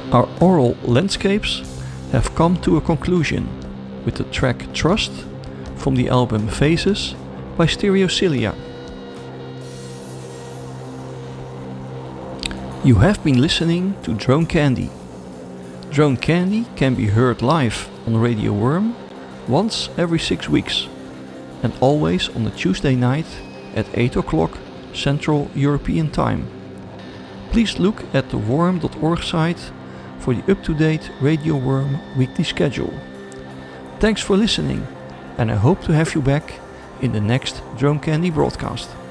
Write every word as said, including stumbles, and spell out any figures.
Our aural landscapes have come to a conclusion with the track Trust from the album Phases by Stereocilia. You have been listening to Drone Candy. Drone Candy can be heard live on Radio Worm once every six weeks and always on a Tuesday night at eight o'clock Central European Time. Please look at the worm dot org site for the up-to-date Radio Worm weekly schedule. Thanks for listening, and I hope to have you back in the next Drone Candy broadcast.